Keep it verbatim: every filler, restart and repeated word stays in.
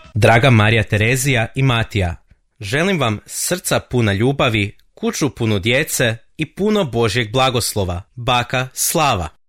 Draga Marija Terezija i Matija, želim vam srca puna ljubavi, kuću punu djece i puno Božjeg blagoslova. Baka Slava.